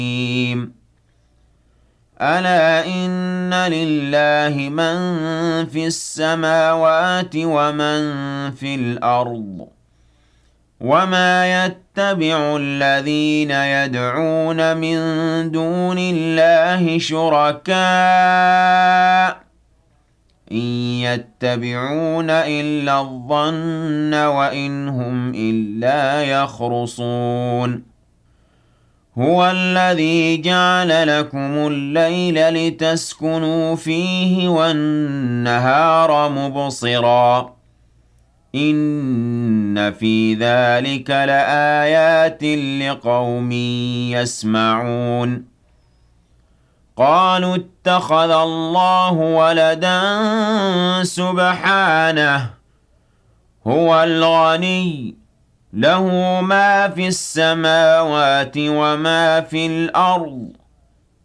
ألا إن لله من في السماوات ومن في الأرض وما يتبع الذين يدعون من دون الله شركاء إن يتبعون إلا الظن وإن هم إلا يخرصون هو الذي جعل لكم الليل لتسكنوا فيه والنهار مبصرا إن في ذلك لآيات لقوم يسمعون قالوا اتخذ الله ولدا سبحانه هو الغني له ما في السماوات وما في الأرض